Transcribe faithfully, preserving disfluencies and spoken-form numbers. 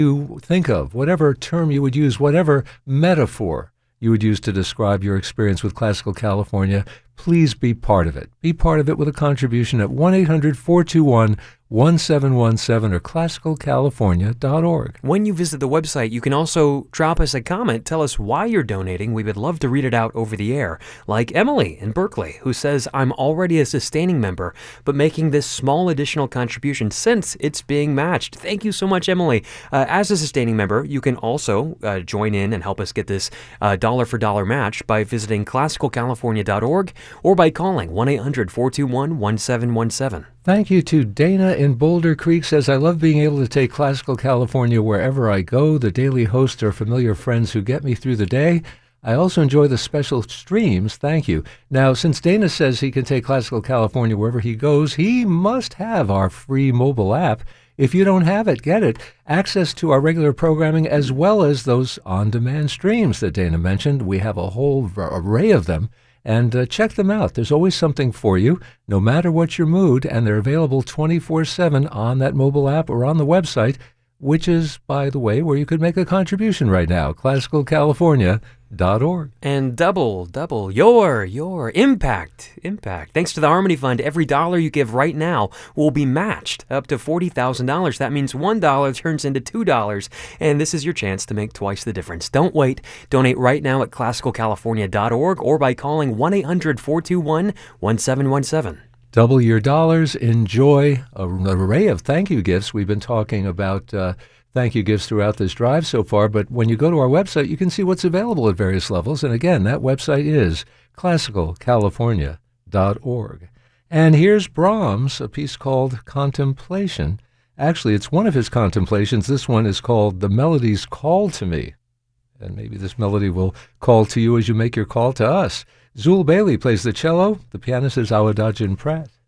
you think of, whatever term you would use, whatever metaphor you would use to describe your experience with Classical California, please be part of it. Be part of it with a contribution at one eight hundred four two one one seven one seven or classical california dot org. When you visit the website, you can also drop us a comment. Tell us why you're donating. We would love to read it out over the air. Like Emily in Berkeley, who says, I'm already a sustaining member, but making this small additional contribution since it's being matched. Thank you so much, Emily. Uh, as a sustaining member, you can also uh, join in and help us get this uh, dollar for dollar match by visiting classical california dot org or by calling one eight hundred four two one one seven one seven. Thank you to Dana in Boulder Creek. Says, I love being able to take Classical California wherever I go. The daily hosts are familiar friends who get me through the day. I also enjoy the special streams. Thank you. Now, since Dana says he can take Classical California wherever he goes, he must have our free mobile app. If you don't have it, get it. Access to our regular programming as well as those on-demand streams that Dana mentioned. We have a whole array of them. And uh, check them out. There's always something for you, no matter what your mood, and they're available twenty-four seven on that mobile app or on the website, which is, by the way, where you could make a contribution right now, classical california dot org. And double, double your, your impact, impact. Thanks to the Harmony Fund, every dollar you give right now will be matched up to forty thousand dollars. That means one dollar turns into two dollars, and this is your chance to make twice the difference. Don't wait. Donate right now at classical california dot org or by calling one eight hundred four two one one seven one seven. Double your dollars. Enjoy an array of thank you gifts. We've been talking about uh, thank you gifts throughout this drive so far, but when you go to our website, you can see what's available at various levels. And again, that website is classical california dot org. And here's Brahms, a piece called Contemplation. Actually, it's one of his contemplations. This one is called The Melody's Call to Me. And maybe this melody will call to you as you make your call to us. Zool Bailey plays the cello. The pianist is Awadajin Pratt.